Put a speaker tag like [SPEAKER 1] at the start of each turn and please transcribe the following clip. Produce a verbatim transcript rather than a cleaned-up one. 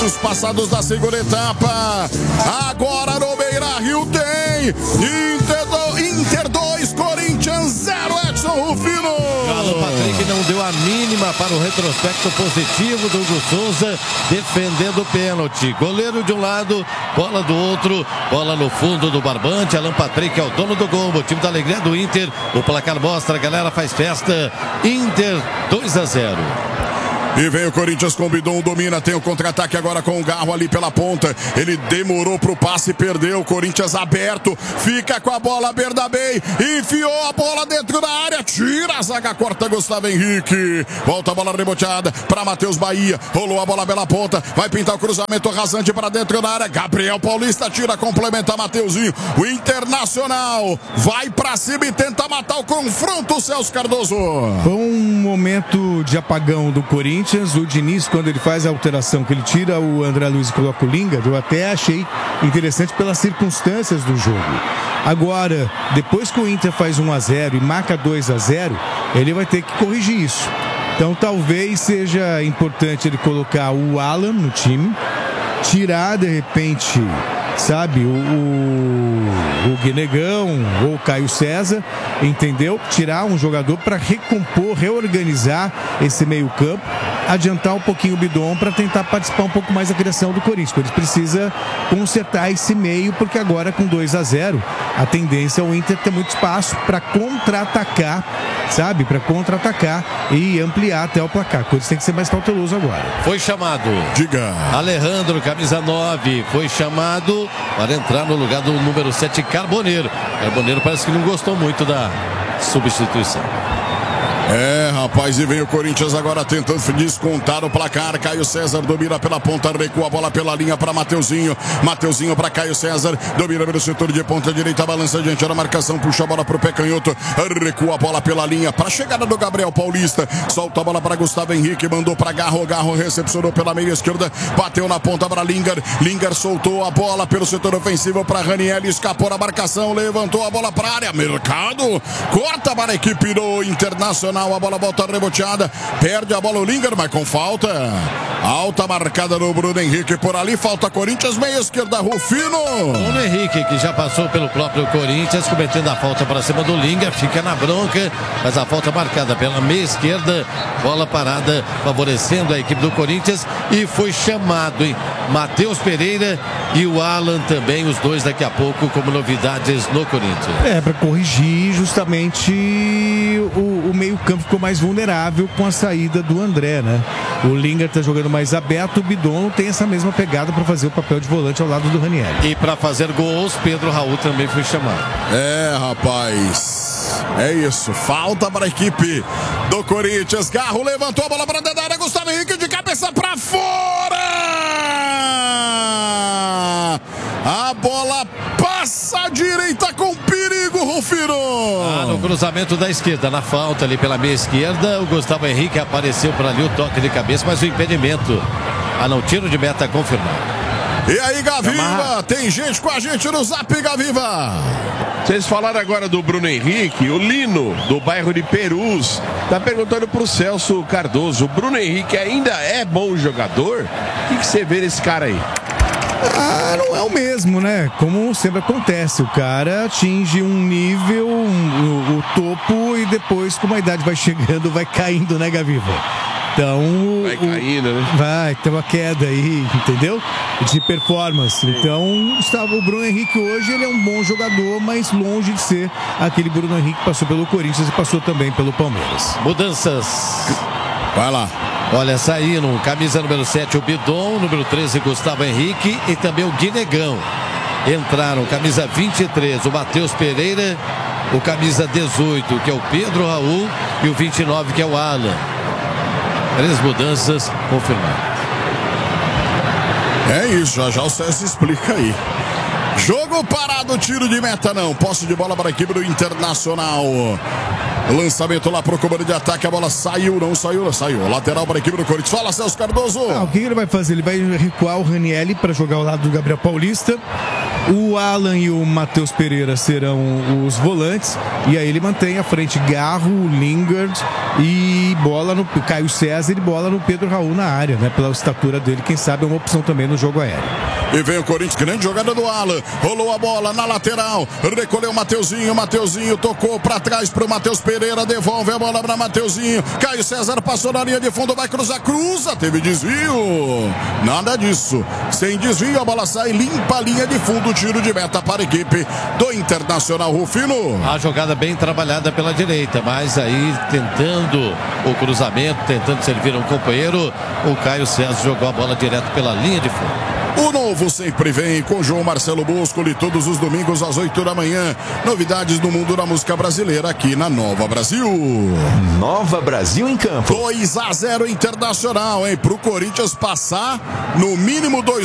[SPEAKER 1] Os passados da segunda etapa. Agora no Beira-Rio tem Inter, do, Inter dois, Corinthians zero, Edson Rufino.
[SPEAKER 2] Galo Patrick não deu a mínima para o retrospecto positivo do Hugo Souza, defendendo o pênalti. Goleiro de um lado, bola do outro, bola no fundo do barbante. Alan Patrick é o dono do gol, o time da alegria do Inter. O placar mostra, a galera faz festa. Inter dois a zero.
[SPEAKER 1] E vem o Corinthians com o Bidon, domina, tem o contra-ataque agora com o Garro ali pela ponta. Ele demorou pro passe e perdeu. O Corinthians aberto, fica com a bola, Bernabei, enfiou a bola dentro da área, tira a zaga, corta Gustavo Henrique. Volta a bola reboteada para Matheus Bahia, rolou a bola pela ponta, vai pintar o cruzamento rasante para dentro da área. Gabriel Paulista tira, complementa Mateuzinho. O Internacional vai pra cima e tenta matar o confronto, Celso Cardoso.
[SPEAKER 3] Foi um momento de apagão do Corinthians. O Diniz, quando ele faz a alteração, que ele tira o André Luiz e coloca o Lingard, eu até achei interessante pelas circunstâncias do jogo. Agora, depois que o Inter faz um a zero e marca dois a zero, ele vai ter que corrigir isso. Então talvez seja importante ele colocar o Alan no time, tirar de repente, sabe, o, o, o Guinegão ou o Caio César, entendeu? Tirar um jogador para recompor, reorganizar esse meio campo, adiantar um pouquinho o Bidon para tentar participar um pouco mais da criação do Corinthians. Ele precisa consertar esse meio, porque agora com dois a zero, a tendência é o Inter ter muito espaço para contra-atacar, sabe? Para contra-atacar e ampliar até o placar. O Corinthians tem que ser mais cauteloso agora.
[SPEAKER 2] Foi chamado.
[SPEAKER 1] Diga.
[SPEAKER 2] Alejandro, camisa nove, foi chamado para entrar no lugar do número sete, Carboneiro. Carboneiro parece que não gostou muito da substituição.
[SPEAKER 1] É, rapaz, e vem o Corinthians agora tentando descontar o placar. Caio César domina pela ponta, recua a bola pela linha para Mateuzinho. Mateuzinho para Caio César, domina pelo setor de ponta direita, balança diante da marcação, puxa a bola para o pé canhoto, recua a bola pela linha para a chegada do Gabriel Paulista. Solta a bola para Gustavo Henrique, mandou para Garro, Garro recepcionou pela meia esquerda, bateu na ponta para Lingard. Lingard soltou a bola pelo setor ofensivo para Raniel, escapou da marcação, levantou a bola para a área. Mercado, corta para a equipe do Internacional. A bola volta reboteada, perde a bola o Lingard, mas com falta. Alta marcada no Bruno Henrique por ali, falta Corinthians, meia esquerda, Rufino.
[SPEAKER 2] Bruno Henrique, que já passou pelo próprio Corinthians, cometendo a falta para cima do Lingard, fica na bronca, mas a falta marcada pela meia esquerda, bola parada, favorecendo a equipe do Corinthians, e foi chamado, hein? Matheus Pereira e o Alan também, os dois daqui a pouco como novidades no Corinthians.
[SPEAKER 3] É, para corrigir justamente o, o meio-campo ficou mais vulnerável com a saída do André, né? O Lingard tá jogando mais aberto, o Bidon tem essa mesma pegada para fazer o papel de volante ao lado do Raniel.
[SPEAKER 2] E para fazer gols, Pedro Raul também foi chamado.
[SPEAKER 1] É, rapaz, é isso, falta para a equipe do Corinthians. Garro levantou a bola para dentro da área, Gustavo Henrique de cabeça para fora. A bola passa à direita com perigo, Rufino.
[SPEAKER 2] Ah, no cruzamento da esquerda, na falta ali pela meia esquerda, o Gustavo Henrique apareceu por ali, o toque de cabeça, mas o impedimento. Ah, não, tiro de meta confirmado.
[SPEAKER 1] E aí, Gaviva, tem gente com a gente no Zap, Gaviva.
[SPEAKER 4] Vocês falaram agora do Bruno Henrique, o Lino, do bairro de Perus, tá perguntando pro Celso Cardoso, o Bruno Henrique ainda é bom jogador? O que, que você vê nesse cara aí?
[SPEAKER 3] Ah, não é o mesmo, né? Como sempre acontece, o cara atinge um nível, um, o, o topo, e depois, como a idade vai chegando, vai caindo, né, Gaviva? Então,
[SPEAKER 4] vai caindo,
[SPEAKER 3] o,
[SPEAKER 4] né?
[SPEAKER 3] Vai, tem uma queda aí, entendeu? De performance. Sim. Então, o Bruno Henrique hoje, ele é um bom jogador, mas longe de ser aquele Bruno Henrique que passou pelo Corinthians e passou também pelo Palmeiras.
[SPEAKER 2] Mudanças.
[SPEAKER 1] Vai lá.
[SPEAKER 2] Olha, saíram camisa número sete, o Bidon, número treze, Gustavo Henrique, e também o Guinegão. Entraram camisa vinte e três, o Matheus Pereira, o camisa dezoito, que é o Pedro Raul, e o vinte e nove, que é o Alan. Três mudanças confirmadas.
[SPEAKER 1] É isso, já já o César explica aí. Jogo parado, tiro de meta não. Posse de bola para a equipe do Internacional. Lançamento lá pro comando de ataque, a bola saiu, não saiu, não saiu. Lateral para a equipe do Corinthians. Fala, Celso Cardoso.
[SPEAKER 3] Ah, o que ele vai fazer? Ele vai recuar o Raniel para jogar ao lado do Gabriel Paulista. O Alan e o Matheus Pereira serão os volantes. E aí ele mantém à frente Garro, Lingard e bola no Caio César e bola no Pedro Raul na área, né? Pela estatura dele, quem sabe é uma opção também no jogo aéreo.
[SPEAKER 1] E vem o Corinthians, grande jogada do Alan. Rolou a bola na lateral. Recolheu o Mateuzinho. Mateuzinho tocou pra trás pro Matheus Pereira. Devolve a bola pra Mateuzinho. Caio César passou na linha de fundo. Vai cruzar. Cruza. Teve desvio. Nada disso. Sem desvio, a bola sai limpa a linha de fundo. Tiro de meta para a equipe do Internacional. Rufino.
[SPEAKER 2] A jogada bem trabalhada pela direita, mas aí tentando o cruzamento, tentando servir um companheiro, o Caio César jogou a bola direto pela linha de fundo.
[SPEAKER 1] O novo sempre vem com João Marcelo Boscoli todos os domingos às oito da manhã. Novidades do mundo da música brasileira aqui na Nova Brasil.
[SPEAKER 5] Nova Brasil em campo.
[SPEAKER 1] dois a zero Internacional, hein? Pro Corinthians passar no mínimo dois